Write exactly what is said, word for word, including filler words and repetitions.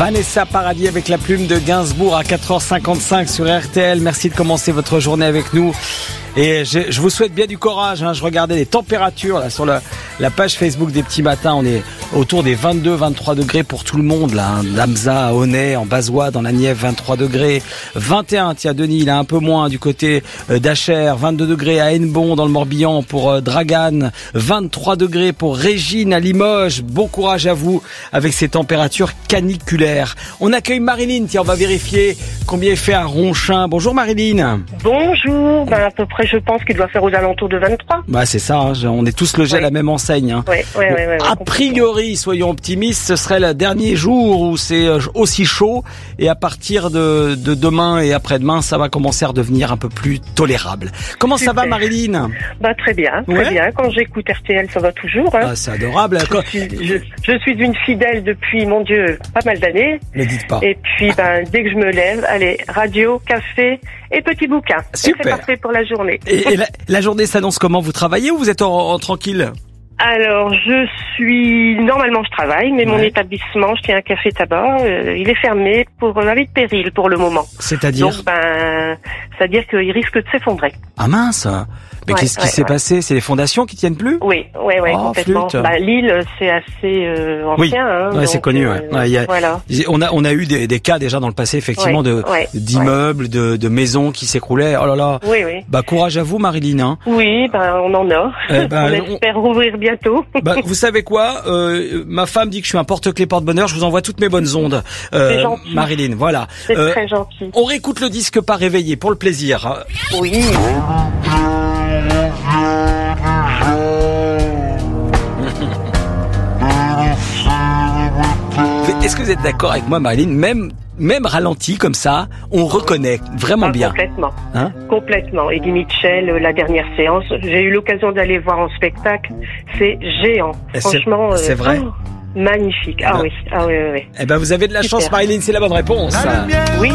Vanessa Paradis avec la plume de Gainsbourg à quatre heures cinquante-cinq sur R T L. Merci de commencer votre journée avec nous. Et je, je vous souhaite bien du courage. Hein. Je regardais les températures là, sur la, la page Facebook des petits matins. On est autour des vingt-deux vingt-trois degrés pour tout le monde. Là, hein. Lamza, à Aunay, en Bazois, dans la Nièvre, vingt-trois degrés. vingt et un, tiens, Denis, il a un peu moins du côté euh, d'Achères. vingt-deux degrés à Hennebon, dans le Morbihan, pour euh, Dragan. vingt-trois degrés pour Régine, à Limoges. Bon courage à vous avec ces températures caniculaires. On accueille Marilyn. Tiens, on va vérifier combien il fait à Ronchin. Bonjour Marilyn. Bonjour. Ben, à peu près, je pense qu'il doit faire aux alentours de vingt-trois. Bah c'est ça, hein, on est tous logés oui. à la même enseigne. Hein. Oui, oui, bon, oui, oui, a priori, soyons optimistes, ce serait le dernier jour où c'est aussi chaud et à partir de, de demain et après-demain, ça va commencer à redevenir un peu plus tolérable. Comment Super. Ça va Marilyn? Bah très bien, très ouais. bien. Quand j'écoute R T L, ça va toujours. Hein. Ah, c'est adorable. Je, Quand... suis, je, je suis une fidèle depuis, mon Dieu, pas mal d'années. Ne dites pas. Et puis, ben, dès que je me lève, allez, radio, café et petit bouquin. Super. Et c'est parfait pour la journée. Et, et la, la journée s'annonce comment? Vous travaillez ou vous êtes en, en tranquille? Alors, je suis... Normalement, je travaille, mais ouais. mon établissement, je tiens un café tabac, euh, il est fermé pour avis de péril pour le moment. C'est-à-dire? Donc, ben, c'est-à-dire qu'il risque de s'effondrer. Ah mince! Mais ouais, qu'est-ce qui ouais, s'est ouais. passé? C'est les fondations qui tiennent plus? Oui, oui, oui, oh, complètement. Bah, Lille, c'est assez euh, ancien. Oui, hein, ouais, c'est connu. Euh, ouais. Ouais, y a, voilà. On a, on a eu des, des cas déjà dans le passé, effectivement, ouais, de ouais, d'immeubles, ouais. de, de maisons qui s'écroulaient. Oh là là. Oui, oui. Bah courage à vous, Marilyn. Hein. Oui, ben on en a. Eh ben, on espère on... rouvrir bientôt. Bah, vous savez quoi euh, ma femme dit que je suis un porte-clés porte-bonheur. Je vous envoie toutes mes bonnes ondes, euh, c'est gentil. Marilyn. Voilà. C'est euh, très gentil. On réécoute le disque pas réveillé pour le plaisir. Oui. Est-ce que vous êtes d'accord avec moi, Marilyn? Même, même ralenti comme ça, on reconnaît vraiment ah, bien. Complètement. Hein? Complètement. Eddie Mitchell, la dernière séance, j'ai eu l'occasion d'aller voir en spectacle. C'est géant. C'est, Franchement. C'est euh, vrai. Oh, magnifique. Ah, ah oui. Ah oui, oui, oui. Eh ben, vous avez de la Super. chance, Marilyn. C'est la bonne réponse. Oui.